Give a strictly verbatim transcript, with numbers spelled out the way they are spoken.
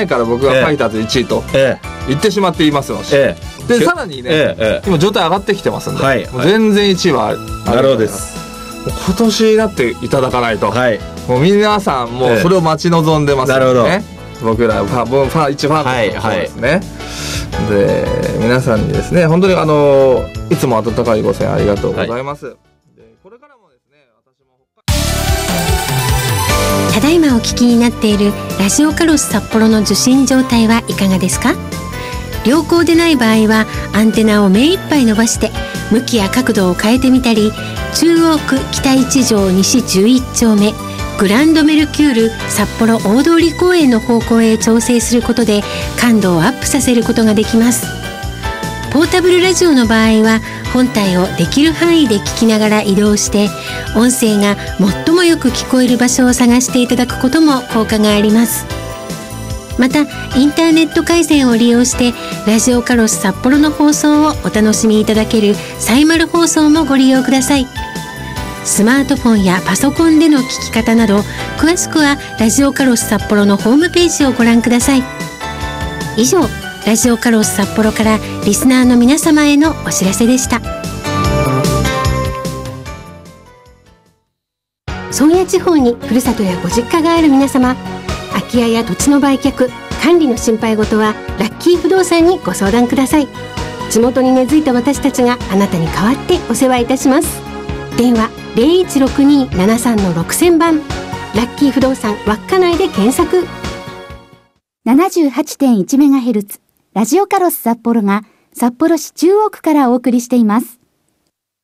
前から僕がファイターズいちいと言ってしまっていますので、ええ、でさらにね、ええ、今状態上がってきてますんで、はい、もう全然いちいはあるなるほどです。 今年になっていただかないと、はい、もう皆さんもうそれを待ち望んでますので、ね、なるほど。僕らファン、ファン、一ファンとそうですね、はいはい、で皆さんにですね本当にあのいつも温かいご声援ありがとうございます、はい、でこれからもですね私もただいまお聞きになっているラジオカロス札幌の受信状態はいかがですか？良好でない場合はアンテナを目いっぱい伸ばして向きや角度を変えてみたり、中央区北一条西じゅういち丁目グランドメルキュール札幌大通公園の方向へ調整することで感度をアップさせることができます。ポータブルラジオの場合は本体をできる範囲で聞きながら移動して音声が最もよく聞こえる場所を探していただくことも効果があります。またインターネット回線を利用してラジオカロス札幌の放送をお楽しみいただけるサイマル放送もご利用ください。スマートフォンやパソコンでの聞き方など詳しくはラジオカロス札幌のホームページをご覧ください。以上、ラジオカロス札幌からリスナーの皆様へのお知らせでした。宗谷地方にふるさとやご実家がある皆様、空き家や土地の売却、管理の心配事はラッキー不動産にご相談ください。地元に根付いた私たちがあなたに代わってお世話いたします。電話 ゼロいちろくにーななさんのろくせんばん、ラッキー不動産稚内で検索。 ななじゅうはちてんいちメガヘルツ ラジオカロス札幌が札幌市中央区からお送りしています。